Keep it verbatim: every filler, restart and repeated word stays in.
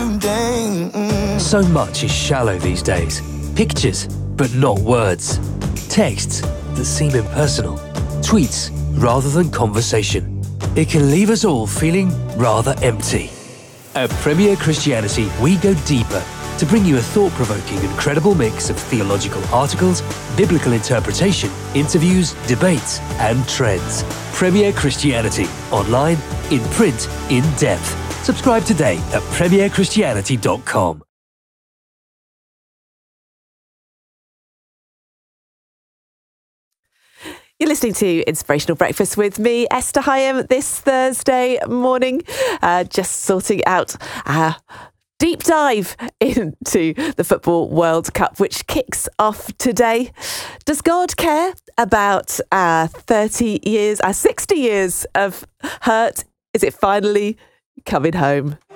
mundane. Mm. So much is shallow these days. Pictures, but not words. Texts that seem impersonal. Tweets rather than conversation. It can leave us all feeling rather empty. At Premier Christianity, we go deeper to bring you a thought-provoking and credible mix of theological articles, biblical interpretation, interviews, debates, and trends. Premier Christianity, online, in print, in depth. Subscribe today at premier christianity dot com. You're listening to Inspirational Breakfast with me, Esther Hyam, this Thursday morning, uh, just sorting out our deep dive into the Football World Cup, which kicks off today. Does God care about our thirty years, our sixty years of hurt? Is it finally coming home?